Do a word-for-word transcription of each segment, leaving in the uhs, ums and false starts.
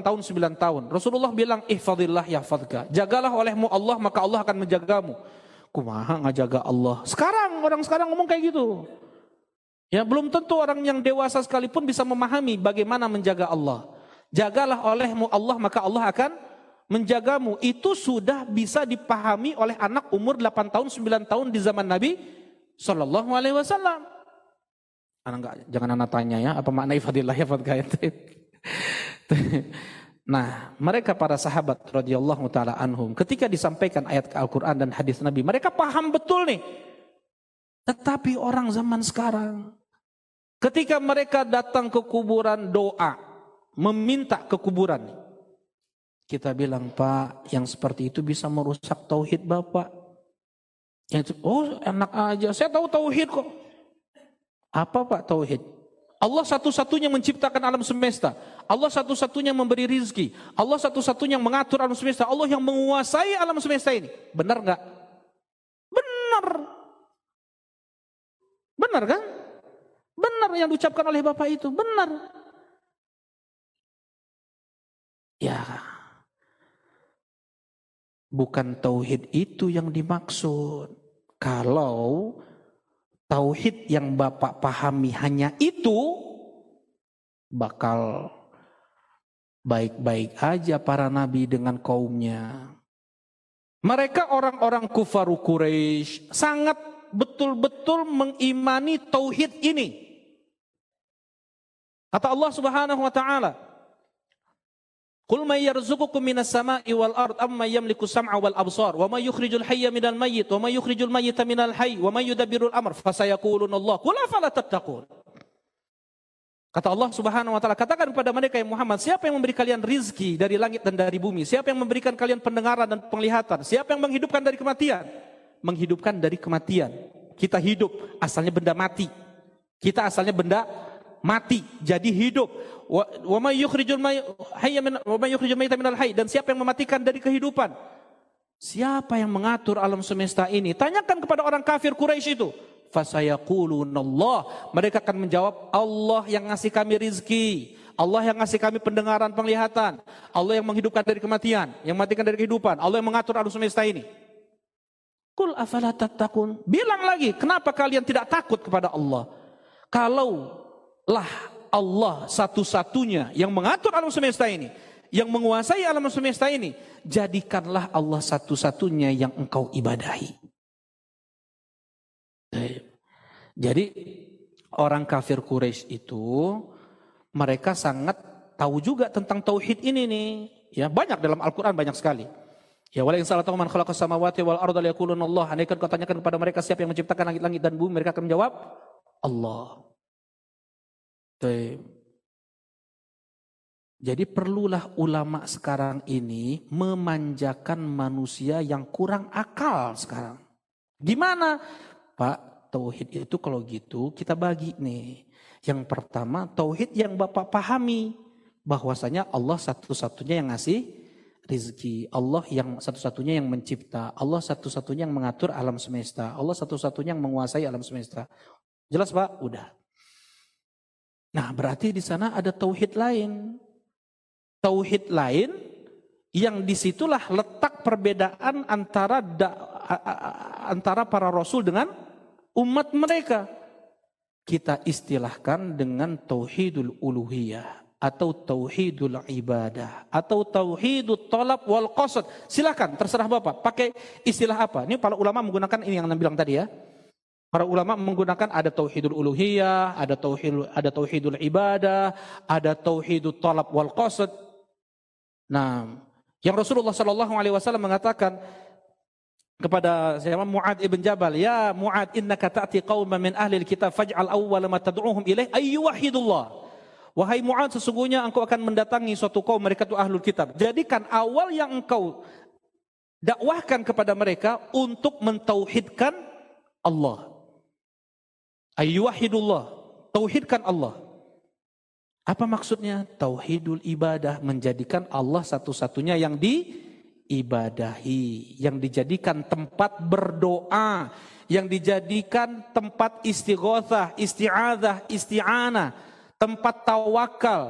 tahun, sembilan tahun. Rasulullah bilang, ihfadillah yahfadka. Jagalah olehmu Allah, maka Allah akan menjagamu. Kumaha ngajaga Allah. Sekarang, orang sekarang ngomong kayak gitu. Ya, belum tentu orang yang dewasa sekalipun bisa memahami bagaimana menjaga Allah. Jagalah olehmu Allah, maka Allah akan menjagamu. Itu sudah bisa dipahami oleh anak umur delapan tahun, sembilan tahun di zaman Nabi Sallallahu Alaihi Wasallam. Anak enggak, jangan anak tanya ya, apa makna ifadillah ya Nah, mereka para sahabat radhiyallahu taala anhum, ketika disampaikan ayat Al-Quran dan hadis Nabi, mereka paham betul nih. Tetapi orang zaman sekarang, ketika mereka datang ke kuburan doa, meminta ke kuburan, kita bilang, Pak, yang seperti itu bisa merusak tauhid Bapak. Yang, oh enak aja, saya tahu tauhid kok. Apa Pak tauhid? Allah satu-satunya menciptakan alam semesta. Allah satu-satunya memberi rizki. Allah satu-satunya mengatur alam semesta. Allah yang menguasai alam semesta ini. Benar nggak? Benar. Benar kan? Benar yang diucapkan oleh Bapak itu. Benar. Ya. Bukan tauhid itu yang dimaksud. Kalau tauhid yang Bapak pahami hanya itu, bakal baik-baik aja para nabi dengan kaumnya. Mereka orang-orang kufaru Quraisy sangat betul-betul mengimani tauhid ini. Kata Allah Subhanahu wa taala, Qul may yarzuqukum minas sama'i wal ard amma yamliku sam'a wal absar wa may yukhrijul hayya minal mayyit wa may yukhrijul mayyita minal hayy wa may yudabbirul amr fasayaquluna Allah qul afala tattaqun. Kata Allah Subhanahu wa taala, katakan kepada mereka yang Muhammad, siapa yang memberi kalian rizki dari langit dan dari bumi? Siapa yang memberikan kalian pendengaran dan penglihatan? Siapa yang menghidupkan dari kematian? Menghidupkan dari kematian. Kita hidup, asalnya benda mati. Kita asalnya benda mati, jadi hidup. Wa may yukhrijul hayya min wa may yukhrijul mayyita minal hayy, dan siapa yang mematikan dari kehidupan? Siapa yang mengatur alam semesta ini? Tanyakan kepada orang kafir Quraisy itu. Fasayaqulunallah, mereka akan menjawab, Allah yang ngasih kami rizki, Allah yang ngasih kami pendengaran, penglihatan, Allah yang menghidupkan dari kematian, yang mematikan dari kehidupan, Allah yang mengatur alam semesta ini. Qul afala tattaqun, bilang lagi, kenapa kalian tidak takut kepada Allah? Kalau lah Allah satu-satunya yang mengatur alam semesta ini, yang menguasai alam semesta ini, jadikanlah Allah satu-satunya yang engkau ibadahi. Jadi orang kafir Quraisy itu mereka sangat tahu juga tentang tauhid ini nih. Ya, banyak dalam Al-Qur'an, banyak sekali. Ya, wala in sa'altahum man khalaqas samawati wal arda la yaquluna Allah. Andai kau tanyakan kepada mereka siapa yang menciptakan langit-langit dan bumi, mereka akan menjawab Allah. Jadi perlulah ulama sekarang ini memanjakan manusia yang kurang akal sekarang. Gimana? Pak, tauhid itu kalau gitu kita bagi nih. Yang pertama, tauhid yang Bapak pahami, bahwasanya Allah satu-satunya yang ngasih rizki, Allah yang satu-satunya yang mencipta, Allah satu-satunya yang mengatur alam semesta, Allah satu-satunya yang menguasai alam semesta. Jelas Pak? Udah. Nah, berarti di sana ada tauhid lain. Tauhid lain yang disitulah letak perbedaan antara da, antara para rasul dengan umat mereka. Kita istilahkan dengan tauhidul uluhiyah atau tauhidul ibadah atau tauhidul talab wal qasad. Silakan, terserah Bapak pakai istilah apa. Ini para ulama menggunakan ini yang Anda bilang tadi ya. Para ulama menggunakan ada tauhidul uluhiyah, ada tauhid ada tauhidul ibadah, ada tauhidul talab wal qasad. Nah, yang Rasulullah sallallahu alaihi wasallam mengatakan kepada saya Mu'ad ibn Jabal, ya Mu'ad, innaka ta'ti qauman min ahli alkitab faj'al awwala ma tad'uhum ilaih ayyuhidullah. Wahai Mu'ad, sesungguhnya engkau akan mendatangi suatu kaum, mereka itu ahlul kitab. Jadikan awal yang engkau dakwahkan kepada mereka untuk mentauhidkan Allah. Ayyuhidullah, tauhidkan Allah. Apa maksudnya? Tauhidul ibadah, menjadikan Allah satu-satunya yang diibadahi, yang dijadikan tempat berdoa, yang dijadikan tempat istighothah, isti'adzah, isti'anah, tempat tawakal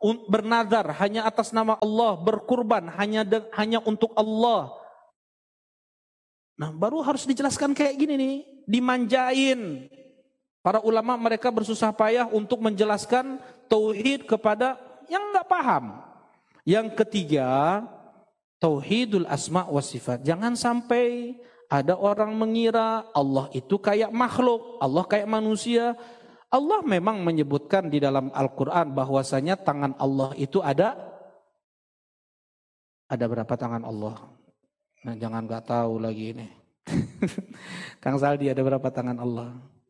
bernazar hanya atas nama Allah, berkurban hanya de, hanya untuk Allah. Nah, baru harus dijelaskan kayak gini nih, dimanjain. Para ulama mereka bersusah payah untuk menjelaskan tauhid kepada yang nggak paham. Yang ketiga, tauhidul asma wa sifat. Jangan sampai ada orang mengira Allah itu kayak makhluk, Allah kayak manusia. Allah memang menyebutkan di dalam Al-Quran bahwasanya tangan Allah itu ada ada berapa tangan Allah? Nah, jangan nggak tahu lagi ini. Kang Saldi, ada berapa tangan Allah?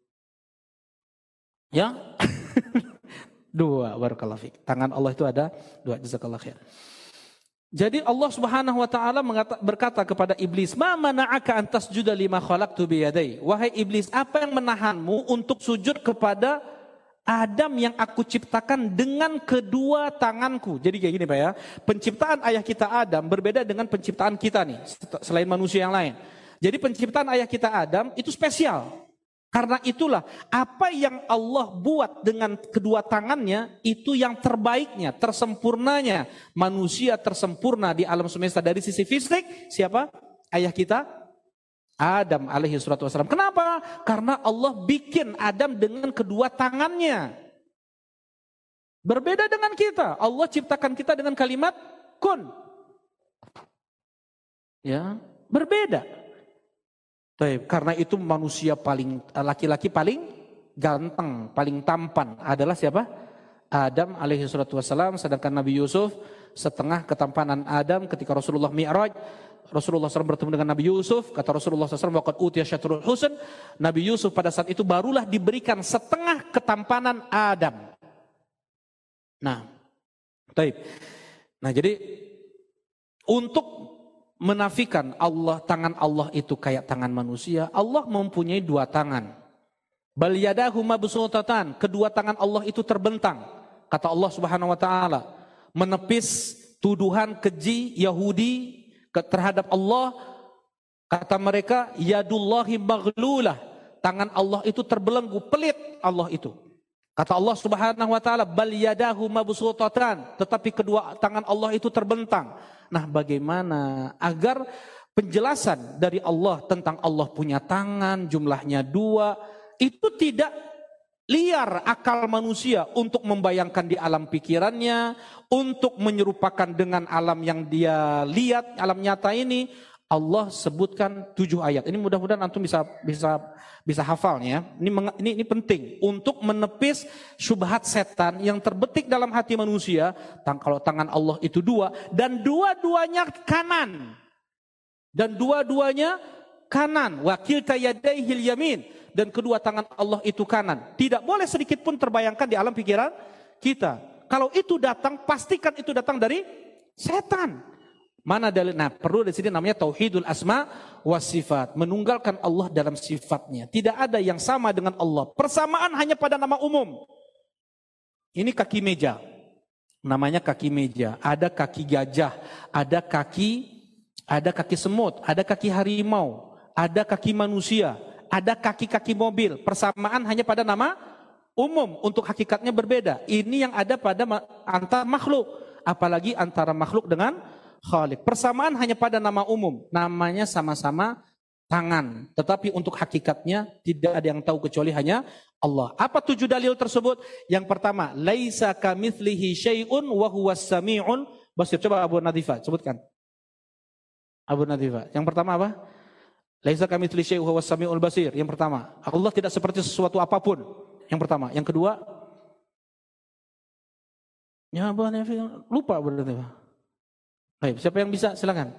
Ya? Dua, barakallahu fiik. Tangan Allah itu ada dua, jazakallahu khair. Jadi Allah Subhanahu wa taala berkata kepada iblis, "Ma mana'aka an tasjuda lima khalaqtu bi yadai?" Wahai iblis, apa yang menahanmu untuk sujud kepada Adam yang aku ciptakan dengan kedua tanganku? Jadi kayak gini Pak ya, penciptaan ayah kita Adam berbeda dengan penciptaan kita nih, selain manusia yang lain. Jadi penciptaan ayah kita Adam itu spesial. Karena itulah apa yang Allah buat dengan kedua tangannya itu yang terbaiknya, tersempurnanya. Manusia tersempurna di alam semesta dari sisi fisik. Siapa? Ayah kita Adam alaihi salatu wassalam. Kenapa? Karena Allah bikin Adam dengan kedua tangannya. Berbeda dengan kita. Allah ciptakan kita dengan kalimat kun. Ya, berbeda. Karena itu manusia paling, laki-laki paling ganteng, paling tampan adalah siapa? Adam alaihi salatu wassalam. Sedangkan Nabi Yusuf, setengah ketampanan Adam ketika Rasulullah Mi'raj, Rasulullah shallallahu alaihi wasallam bertemu dengan Nabi Yusuf. Kata Rasulullah shallallahu alaihi wasallam, waqad utiya syatrul husn. Nabi Yusuf pada saat itu barulah diberikan setengah ketampanan Adam. Nah, baik. Nah, jadi untuk menafikan Allah, tangan Allah itu kayak tangan manusia, Allah mempunyai dua tangan. Bal yadahu mabsuutatan, kedua tangan Allah itu terbentang. Kata Allah Subhanahu wa taala, menepis tuduhan keji Yahudi terhadap Allah. Kata mereka, yadullahi maghlulah, tangan Allah itu terbelenggu, pelit Allah itu. Kata Allah Subhanahu wa taala, bal yadahu mabsuutatan, tetapi kedua tangan Allah itu terbentang. Nah, bagaimana agar penjelasan dari Allah tentang Allah punya tangan, jumlahnya dua, itu tidak liar akal manusia untuk membayangkan di alam pikirannya, untuk menyerupakan dengan alam yang dia lihat, alam nyata ini. Allah sebutkan tujuh ayat. Ini mudah-mudahan antum bisa bisa bisa hafalnya. Ini ini ini penting untuk menepis syubhat setan yang terbetik dalam hati manusia. Tang, kalau tangan Allah itu dua dan dua-duanya kanan. Dan dua-duanya kanan. Wa kilta yadaihil yamin, dan kedua tangan Allah itu kanan. Tidak boleh sedikit pun terbayangkan di alam pikiran kita. Kalau itu datang, pastikan itu datang dari setan. Mana dalil? Nah, perlu di sini namanya tauhidul asma was sifat, menunggalkan Allah dalam sifatnya. Tidak ada yang sama dengan Allah. Persamaan hanya pada nama umum. Ini kaki meja. Namanya kaki meja. Ada kaki gajah, ada kaki ada kaki semut, ada kaki harimau, ada kaki manusia, ada kaki-kaki mobil. Persamaan hanya pada nama umum, untuk hakikatnya berbeda. Ini yang ada pada antar makhluk, apalagi antara makhluk dengan Khalik. Persamaan hanya pada nama umum, namanya sama-sama tangan. Tetapi untuk hakikatnya tidak ada yang tahu kecuali hanya Allah. Apa tujuh dalil tersebut? Yang pertama, laisa kamitslihi syai'un wa huwas sami'un basir. Coba Abu Nadifah sebutkan. Abu Nadifah. Yang pertama apa? Laisa kamitslihi syai'un wa huwas sami'ul basir. Yang pertama, Allah tidak seperti sesuatu apapun. Yang pertama. Yang kedua, ya Abu Nadifah lupa Abu Nadifah. Baik, siapa yang bisa? Silakan.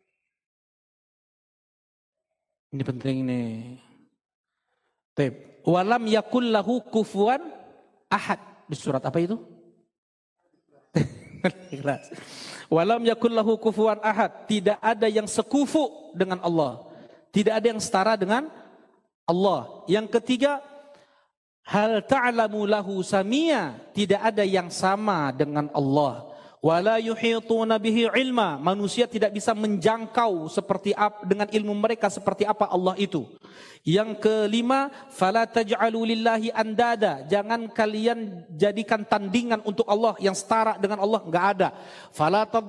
Ini penting nih. Baik. Walam yakul lahu kufuwan ahad. Di surat apa itu? Ikhlas. Walam yakul lahu kufuwan ahad. Tidak ada yang sekufu dengan Allah. Tidak ada yang setara dengan Allah. Yang ketiga, hal ta'lamu lahu samia. Tidak ada yang sama dengan Allah. Wala yuhituna bihi ilma. Manusia tidak bisa menjangkau seperti apa, dengan ilmu mereka seperti apa Allah itu. Yang kelima, fala taj'alu lillahi andada. Jangan kalian jadikan tandingan untuk Allah yang setara dengan Allah, enggak ada. Fala